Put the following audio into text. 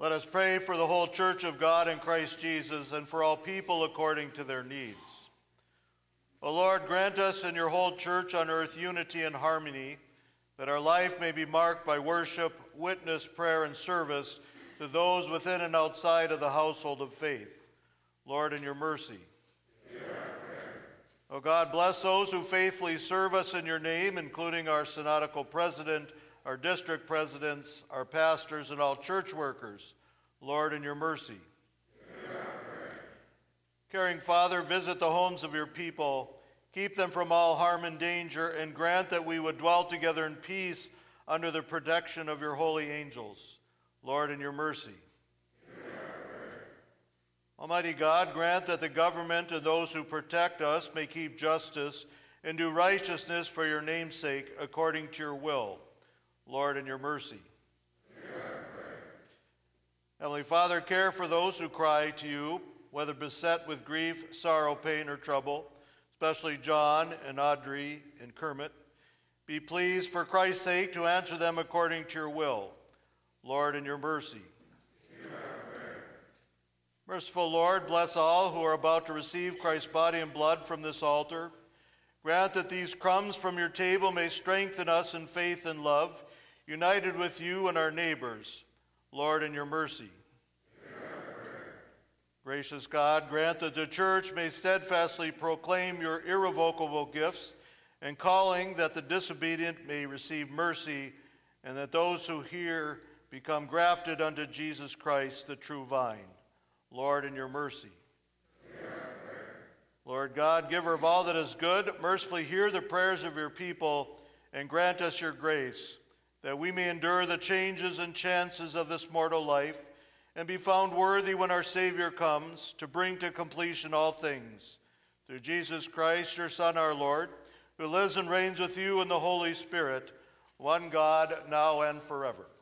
Let us pray for the whole Church of God in Christ Jesus and for all people according to their needs. O Lord, grant us in your whole church on earth unity and harmony, that our life may be marked by worship, witness, prayer, and service to those within and outside of the household of faith. Lord, in your mercy. O God, bless those who faithfully serve us in your name, including our synodical president, our district presidents, our pastors, and all church workers. Lord, in your mercy. Caring Father, visit the homes of your people. Keep them from all harm and danger, and grant that we would dwell together in peace under the protection of your holy angels. Lord, in your mercy. Almighty God, grant that the government and those who protect us may keep justice and do righteousness for your name's sake, according to your will. Lord, in your mercy. Heavenly Father, care for those who cry to you, whether beset with grief, sorrow, pain, or trouble, especially John and Audrey and Kermit. Be pleased, for Christ's sake, to answer them according to your will. Lord, in your mercy. Merciful Lord, bless all who are about to receive Christ's body and blood from this altar. Grant that these crumbs from your table may strengthen us in faith and love, united with you and our neighbors. Lord, in your mercy. Gracious God, grant that the church may steadfastly proclaim your irrevocable gifts, and calling that the disobedient may receive mercy, and that those who hear become grafted unto Jesus Christ, the true vine. Lord, in your mercy. Lord God, giver of all that is good, mercifully hear the prayers of your people and grant us your grace, that we may endure the changes and chances of this mortal life and be found worthy when our Savior comes to bring to completion all things. Through Jesus Christ, your Son, our Lord, who lives and reigns with you in the Holy Spirit, one God, now and forever.